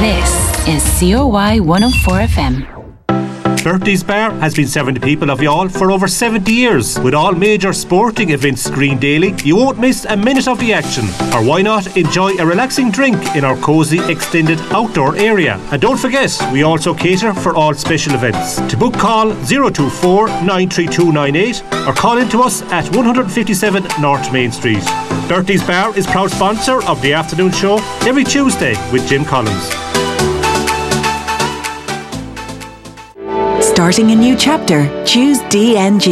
This is COY 104 FM. Bertie's Bar has been serving the people of Youghal for over 70 years. With all major sporting events screened daily, you won't miss a minute of the action. Or why not enjoy a relaxing drink in our cosy extended outdoor area. And don't forget, we also cater for all special events. To book, call 024 93298 or call in to us at 157 North Main Street. Bertie's Bar is proud sponsor of the afternoon show every Tuesday with Jim Collins. Starting a new chapter, choose DNG.